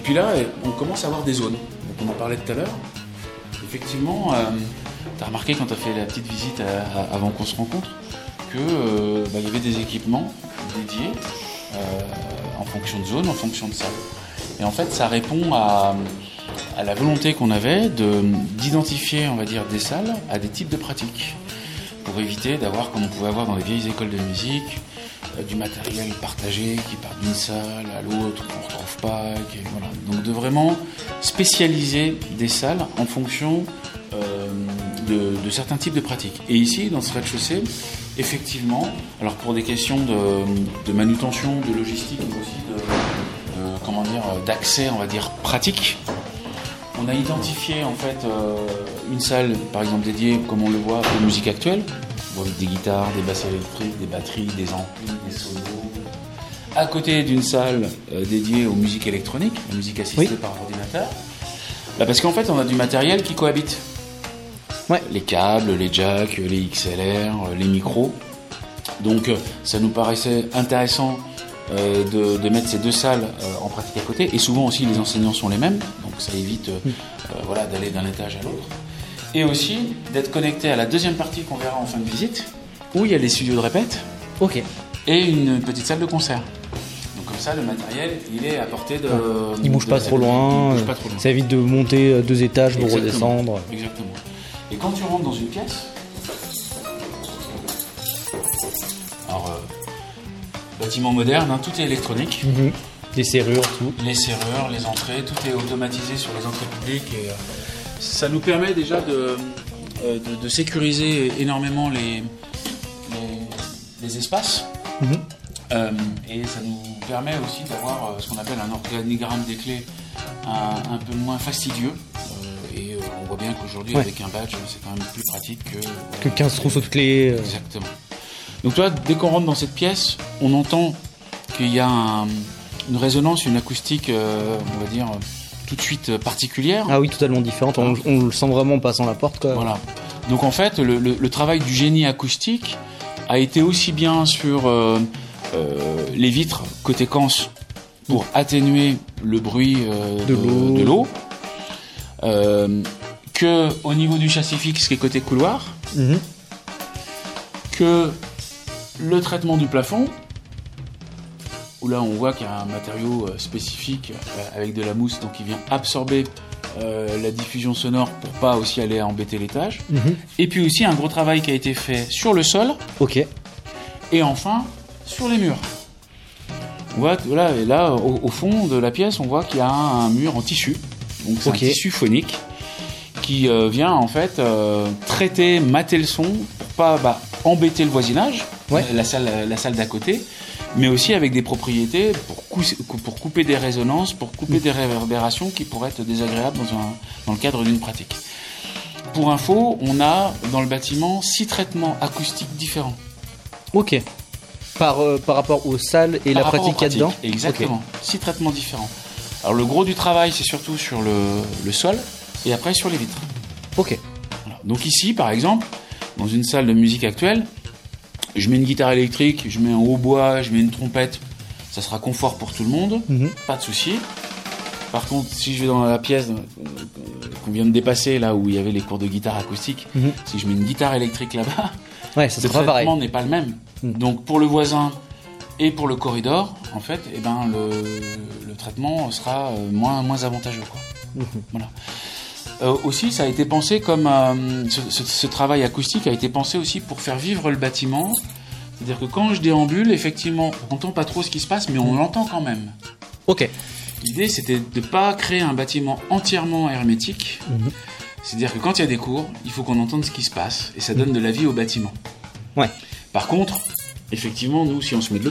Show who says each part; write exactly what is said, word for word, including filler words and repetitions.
Speaker 1: puis là, on commence à avoir des zones. Donc on en parlait tout à l'heure. Effectivement, euh, tu as remarqué quand tu as fait la petite visite à, à, avant qu'on se rencontre qu'il euh, bah, y avait des équipements dédiés euh, en fonction de zone, en fonction de salle. Et en fait, ça répond à, à la volonté qu'on avait de, d'identifier, on va dire, des salles à des types de pratiques pour éviter d'avoir, comme on pouvait avoir dans les vieilles écoles de musique, euh, du matériel partagé qui part d'une salle à l'autre, qu'on ne retrouve pas. Qui, voilà. Donc de vraiment spécialiser des salles en fonction euh, de, de certains types de pratiques. Et ici, dans ce rez-de-chaussée, effectivement, alors pour des questions de, de manutention, de logistique, mais aussi de, de comment dire, d'accès, on va dire, pratique, on a identifié en fait euh, une salle, par exemple dédiée, comme on le voit, aux musiques actuelles, avec des guitares, des basses électriques, des batteries, des amplis, des solos. À côté d'une salle euh, dédiée aux musiques électroniques, la musique assistée oui. par ordinateur, bah parce qu'en fait on a du matériel qui cohabite. Ouais. Les câbles, les jacks, les X L R, les micros. Donc ça nous paraissait intéressant euh, de, de mettre ces deux salles euh, en pratique à côté. Et souvent aussi les enseignants sont les mêmes, donc ça évite euh, euh, voilà, d'aller d'un étage à l'autre. Et aussi d'être connecté à la deuxième partie qu'on verra en fin de visite, où il y a les studios de répète
Speaker 2: okay.
Speaker 1: et une petite salle de concert. Donc comme ça, le matériel, il est à portée de...
Speaker 2: Ouais. Il ne bouge, pas trop loin,
Speaker 1: bouge pas trop loin.
Speaker 2: Ça évite de monter deux étages pour redescendre.
Speaker 1: Exactement. Et quand tu rentres dans une pièce, alors euh, bâtiment moderne, hein, tout est électronique.
Speaker 2: Mmh. Les serrures, tout.
Speaker 1: Les serrures, les entrées, tout est automatisé sur les entrées publiques. Et, euh, ça nous permet déjà de, euh, de, de sécuriser énormément les, les, les espaces.
Speaker 2: Mmh.
Speaker 1: Euh, et ça nous permet aussi d'avoir euh, ce qu'on appelle un organigramme des clés un, un peu moins fastidieux. Et euh, on voit bien qu'aujourd'hui, ouais. avec un badge, c'est quand même plus pratique que...
Speaker 2: Euh, que quinze trousseaux de clés. Euh...
Speaker 1: Exactement. Donc toi, dès qu'on rentre dans cette pièce, on entend qu'il y a un, une résonance, une acoustique, euh, on va dire, tout de suite particulière.
Speaker 2: Ah oui, totalement différente. On, on le sent vraiment en passant la porte, quoi.
Speaker 1: Voilà. Donc en fait, le, le, le travail du génie acoustique a été aussi bien sur euh, euh, les vitres côté Cance pour atténuer le bruit euh, de, de, de l'eau. Euh, que au niveau du châssis fixe qui est côté couloir, mmh. que le traitement du plafond, où là on voit qu'il y a un matériau euh, spécifique euh, avec de la mousse, donc qui vient absorber euh, la diffusion sonore pour pas aussi aller embêter l'étage, mmh. et puis aussi un gros travail qui a été fait sur le sol,
Speaker 2: ok.
Speaker 1: et enfin sur les murs. On voit, là, et là au, au fond de la pièce, on voit qu'il y a un, un mur en tissu. Donc c'est okay. un tissu phonique qui euh, vient en fait euh, traiter, mater le son pour pas bah, embêter le voisinage, ouais. la salle, la salle d'à côté, mais aussi avec des propriétés pour, cou- pour couper des résonances, pour couper mmh. des réverbérations qui pourraient être désagréables dans, un, dans le cadre d'une pratique. Pour info, on a dans le bâtiment six traitements acoustiques différents.
Speaker 2: Ok. Par, euh, par rapport aux salles et par la pratique qu'il y a dedans.
Speaker 1: Exactement. Okay. Six traitements différents. Alors le gros du travail, c'est surtout sur le, le sol et après sur les vitres.
Speaker 2: Ok.
Speaker 1: Voilà. Donc ici, par exemple, dans une salle de musique actuelle, je mets une guitare électrique, je mets un hautbois, je mets une trompette, ça sera confort pour tout le monde, mm-hmm. pas de souci. Par contre, si je vais dans la pièce qu'on vient de dépasser, là où il y avait les cours de guitare acoustique, mm-hmm. si je mets une guitare électrique là-bas,
Speaker 2: ouais, ça
Speaker 1: le
Speaker 2: sera
Speaker 1: traitement
Speaker 2: pareil.
Speaker 1: n'est pas le même.
Speaker 2: Mm.
Speaker 1: Donc pour le voisin et pour le corridor, en fait, eh ben, le, le traitement sera moins, moins avantageux, quoi. Mm-hmm. Voilà. Euh, aussi, ça a été pensé comme euh, ce, ce, ce travail acoustique a été pensé aussi pour faire vivre le bâtiment. C'est-à-dire que quand je déambule, effectivement, on n'entend pas trop ce qui se passe, mais on l'entend quand même.
Speaker 2: Ok.
Speaker 1: L'idée, c'était de ne pas créer un bâtiment entièrement hermétique. Mm-hmm. C'est-à-dire que quand il y a des cours, il faut qu'on entende ce qui se passe et ça donne mm-hmm. de la vie au bâtiment.
Speaker 2: Ouais.
Speaker 1: Par contre, effectivement, nous, si on se met de